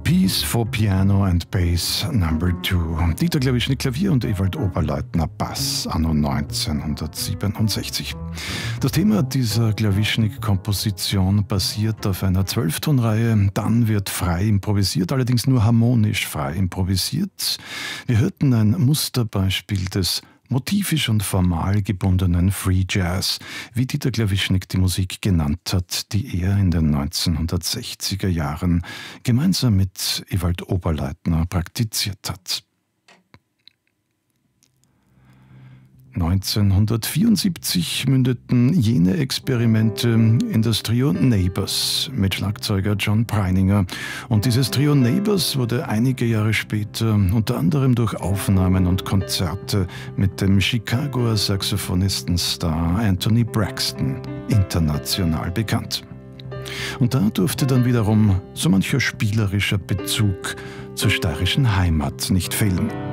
Piece for Piano and Bass No. 2. Dieter Klawischnik Klavier und Ewald Oberleutner Bass anno 1967. Das Thema dieser Klawischnik-Komposition basiert auf einer 12-Tonreihe. Dann wird frei improvisiert, allerdings nur harmonisch frei improvisiert. Wir hörten ein Musterbeispiel des motivisch und formal gebundenen Free Jazz, wie Dieter Klawischnik die Musik genannt hat, die er in den 1960er Jahren gemeinsam mit Ewald Oberleutner praktiziert hat. 1974 mündeten jene Experimente in das Trio Neighbors mit Schlagzeuger John Preininger. Und dieses Trio Neighbors wurde einige Jahre später unter anderem durch Aufnahmen und Konzerte mit dem Chicagoer Saxophonistenstar Anthony Braxton international bekannt. Und da durfte dann wiederum so mancher spielerischer Bezug zur steirischen Heimat nicht fehlen.